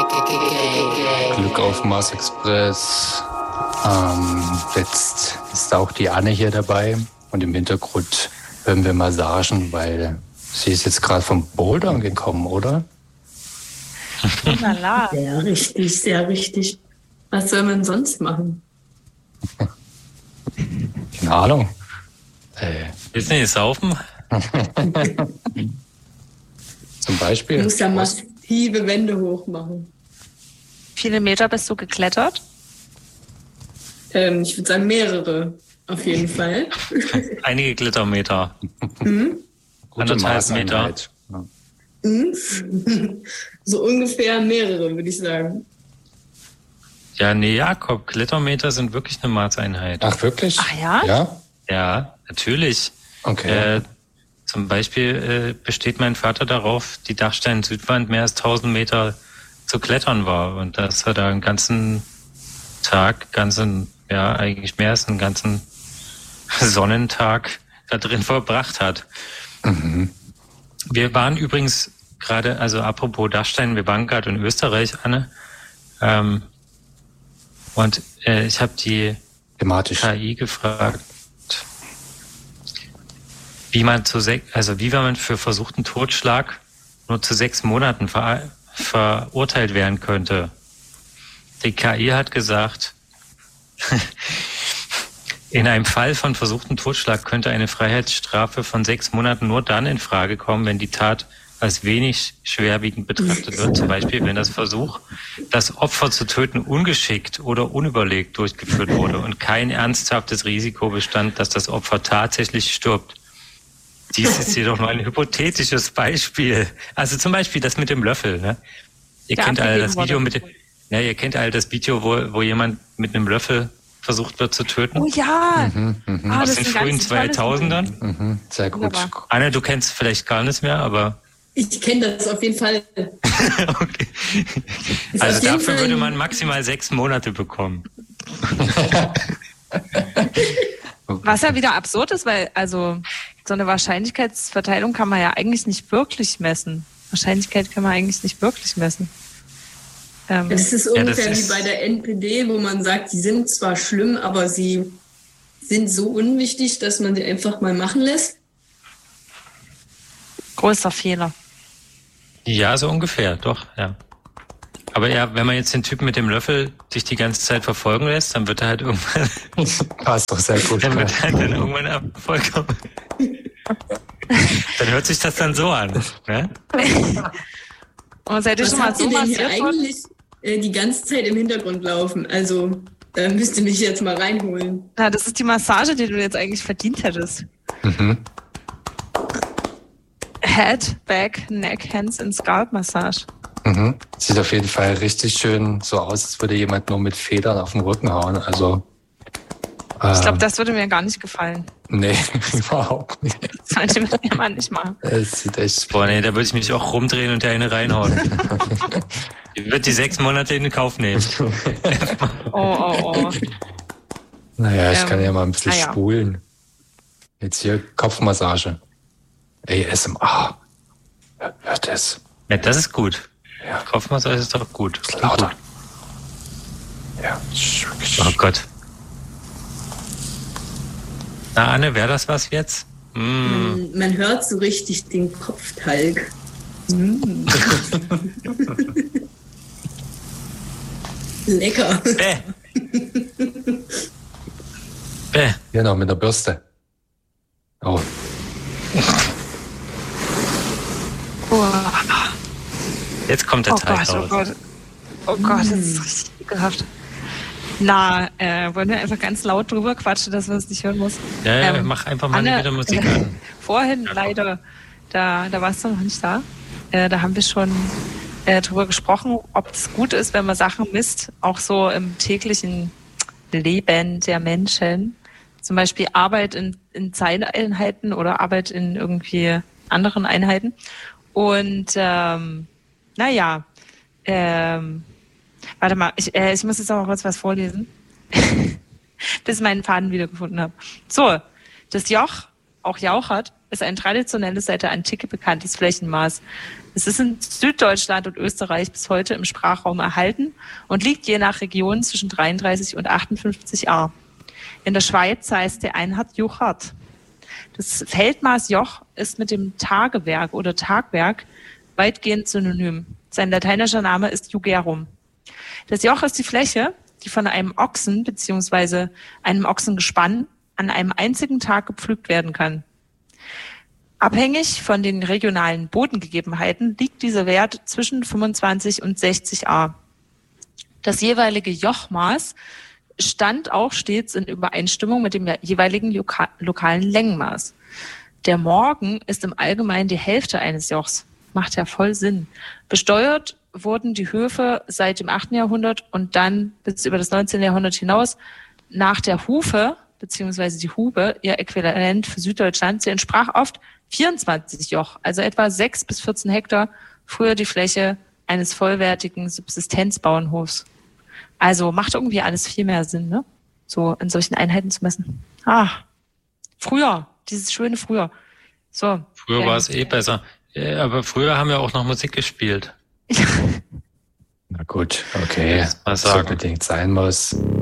Glück auf Mars Express. Jetzt ist auch die Anne hier dabei und im Hintergrund hören wir Massagen, weil sie ist jetzt gerade vom Bouldern gekommen, oder? Lala. Sehr richtig, sehr richtig. Was soll man sonst machen? Keine Ahnung. Willst du nicht saufen? Zum Beispiel. Du musst ja massive Wände hoch machen. Viele Meter bist du geklettert? Ich würde sagen mehrere, auf jeden Fall. Einige Klettermeter. Gute 1,5 Meter. Maßeinheit. Ja. So ungefähr mehrere, würde ich sagen. Ja, nee, Jakob, Klettermeter sind wirklich eine Maßeinheit. Ach, wirklich? Ach ja? Ja? Ja, natürlich. Okay. Zum Beispiel besteht mein Vater darauf, die Dachstein-Südwand mehr als 1000 Meter zu klettern war. Und dass er da einen ganzen Tag, eigentlich mehr als einen ganzen Sonnentag da drin verbracht hat. Mhm. Wir waren übrigens gerade, also apropos Dachstein, wir waren gerade in Österreich, Anne. Und ich habe die Thematisch. KI gefragt, wie man für versuchten Totschlag nur zu 6 Monaten verurteilt werden könnte. Die KI hat gesagt, in einem Fall von versuchten Totschlag könnte eine Freiheitsstrafe von 6 Monaten nur dann in Frage kommen, wenn die Tat als wenig schwerwiegend betrachtet wird. Zum Beispiel, wenn das Versuch, das Opfer zu töten, ungeschickt oder unüberlegt durchgeführt wurde und kein ernsthaftes Risiko bestand, dass das Opfer tatsächlich stirbt. Dies ist jedoch nur ein hypothetisches Beispiel. Also zum Beispiel das mit dem Löffel. Ne? Ihr kennt alle das Video wo jemand mit einem Löffel versucht wird zu töten. Oh ja! Aus den frühen 2000ern. Sehr gut. Wunderbar. Anna, du kennst vielleicht gar nichts mehr, aber... Ich kenne das auf jeden Fall. Okay. Also dafür würde man maximal 6 Monate bekommen. Was ja wieder absurd ist, weil so eine Wahrscheinlichkeitsverteilung kann man ja eigentlich nicht wirklich messen. Wahrscheinlichkeit kann man eigentlich nicht wirklich messen. Das ist ungefähr wie bei der NPD, wo man sagt, die sind zwar schlimm, aber sie sind so unwichtig, dass man sie einfach mal machen lässt. Größter Fehler. Ja, so ungefähr, doch, ja. Aber ja, wenn man jetzt den Typen mit dem Löffel sich die ganze Zeit verfolgen lässt, dann wird er halt irgendwann... Passt doch sehr gut. Dann wird er halt dann irgendwann Erfolg haben. Dann hört sich das dann so an. Ne? Und seid ihr schon mal so hier eigentlich die ganze Zeit im Hintergrund laufen? Also, da müsst ihr mich jetzt mal reinholen. Na, das ist die Massage, die du jetzt eigentlich verdient hättest. Head, Back, Neck, Hands and Scalp Massage. Sieht auf jeden Fall richtig schön so aus, als würde jemand nur mit Federn auf den Rücken hauen. Also, ich glaube, das würde mir gar nicht gefallen. Nee, überhaupt nicht. Das sollte man ja mal nicht machen. Es sieht echt... Boah, nee, da würde ich mich auch rumdrehen und der eine reinhauen. Ich würde die 6 Monate in Kauf nehmen. Oh. Naja, ich kann ja mal ein bisschen spulen. Jetzt hier Kopfmassage. ASMR. Hört es. Ja, das ist gut. Ja. Kopfmassage ist doch gut. Lauter. Ja. Oh Gott. Na, Anne, wäre das was jetzt? Man hört so richtig den Kopftalg. Lecker. Bäh. Hier noch mit der Bürste. Oh. Jetzt kommt der Teig raus. Oh Gott, das ist richtig ekelhaft. Na, wollen wir einfach ganz laut drüber quatschen, dass man es nicht hören muss? Ja, mach einfach mal Anne, wieder Musik an. Vorhin leider, da warst du noch nicht da. Da haben wir schon drüber gesprochen, ob es gut ist, wenn man Sachen misst, auch so im täglichen Leben der Menschen. Zum Beispiel Arbeit in Zeiteinheiten oder Arbeit in irgendwie anderen Einheiten. Und warte mal, ich muss jetzt auch noch kurz was vorlesen, bis ich meinen Faden wiedergefunden habe. So, das Joch, auch Jauch hat, ist ein traditionelles, seit der Antike bekanntes Flächenmaß. Es ist in Süddeutschland und Österreich bis heute im Sprachraum erhalten und liegt je nach Region zwischen 33 und 58 Ar. In der Schweiz heißt der Einheit Juchart. Das Feldmaß Joch ist mit dem Tagewerk oder Tagwerk weitgehend synonym. Sein lateinischer Name ist Jugerum. Das Joch ist die Fläche, die von einem Ochsen bzw. einem Ochsengespann an einem einzigen Tag gepflügt werden kann. Abhängig von den regionalen Bodengegebenheiten liegt dieser Wert zwischen 25 und 60 Ar. Das jeweilige Jochmaß stand auch stets in Übereinstimmung mit dem jeweiligen lokalen Längenmaß. Der Morgen ist im Allgemeinen die Hälfte eines Jochs. Macht ja voll Sinn. Besteuert wurden die Höfe seit dem 8. Jahrhundert und dann bis über das 19. Jahrhundert hinaus nach der Hufe beziehungsweise die Hube, ihr Äquivalent für Süddeutschland. Sie entsprach oft 24 Joch, also etwa 6 bis 14 Hektar, früher die Fläche eines vollwertigen Subsistenzbauernhofs. Also macht irgendwie alles viel mehr Sinn, ne? So in solchen Einheiten zu messen. Früher, dieses schöne Früher. So. Früher war es besser. Ja, aber früher haben wir auch noch Musik gespielt. Na gut, okay, was unbedingt sein muss.